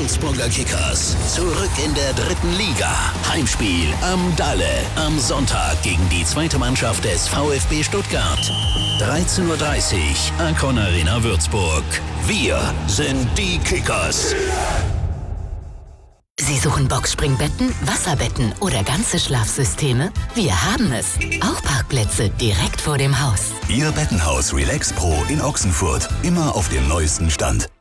Würzburger Kickers. Zurück in der 3. Liga. Heimspiel am Dalle. Am Sonntag gegen die 2. Mannschaft des VfB Stuttgart. 13:30 Uhr, Akron Arena Würzburg. Wir sind die Kickers. Sie suchen Boxspringbetten, Wasserbetten oder ganze Schlafsysteme? Wir haben es. Auch Parkplätze direkt vor dem Haus. Ihr Bettenhaus Relax Pro in Ochsenfurt. Immer auf dem neuesten Stand.